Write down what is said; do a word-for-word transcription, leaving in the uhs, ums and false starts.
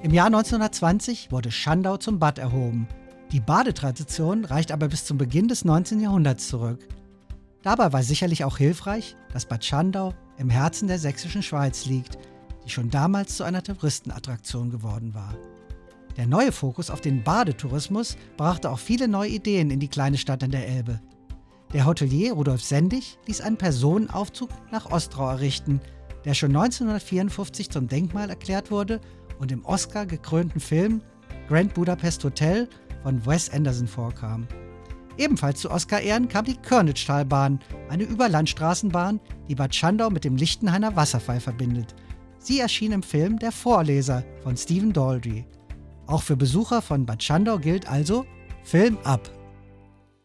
Im Jahr neunzehnhundertzwanzig wurde Schandau zum Bad erhoben. Die Badetradition reicht aber bis zum Beginn des neunzehnten Jahrhunderts zurück. Dabei war sicherlich auch hilfreich, dass Bad Schandau im Herzen der sächsischen Schweiz liegt, die schon damals zu einer Touristenattraktion geworden war. Der neue Fokus auf den Badetourismus brachte auch viele neue Ideen in die kleine Stadt an der Elbe. Der Hotelier Rudolf Sendig ließ einen Personenaufzug nach Ostrau errichten, der schon neunzehnhundertvierundfünfzig zum Denkmal erklärt wurde und im Oscar-gekrönten Film Grand Budapest Hotel von Wes Anderson vorkam. Ebenfalls zu Oscar-Ehren kam die Körnitschtalbahn, eine Überlandstraßenbahn, die Bad Schandau mit dem Lichtenhainer Wasserfall verbindet. Sie erschien im Film Der Vorleser von Stephen Daldry. Auch für Besucher von Bad Schandau gilt also Film ab!